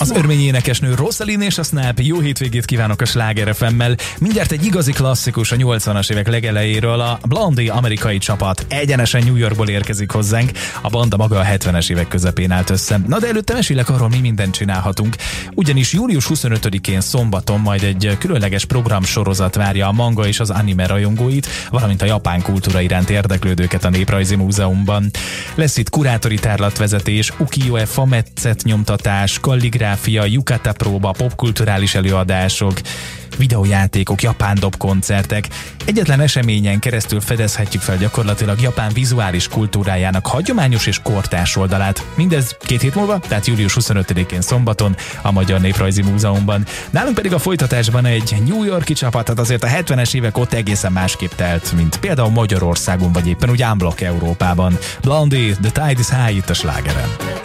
Az örmény énekesnő Rosaline és a Snap. Jó hétvégét kívánok a Sláger FM-mel. Mindjárt egy igazi klasszikus a 80-as évek legelejéről, a Blondie amerikai csapat. Egyenesen New Yorkból érkezik hozzánk. A banda maga a 70-es évek közepén állt össze. Na de előtte mesélek arról, mi mindent csinálhatunk. Ugyanis július 25-én szombaton majd egy különleges programsorozat várja a manga és az anime rajongóit, valamint a japán kultúra iránt érdeklődőket a Néprajzi Múzeumban. Lesz itt kurátori tárlatvezetés, ukiyo-e fametszet nyomtatás, kalligráfia, yukata próba, popkulturális előadások, videójátékok, japán dobkoncertek. Egyetlen eseményen keresztül fedezhetjük fel gyakorlatilag Japán vizuális kultúrájának hagyományos és kortárs oldalát. Mindez 2 hét múlva, tehát július 25-én szombaton a Magyar Néprajzi Múzeumban. Nálunk pedig a folytatásban egy New York-i csapat, tehát azért a 70-es évek ott egészen másképp telt, mint például Magyarországon, vagy éppen úgy unblock Európában. Blondie, The Tide is High itt a Slágeren.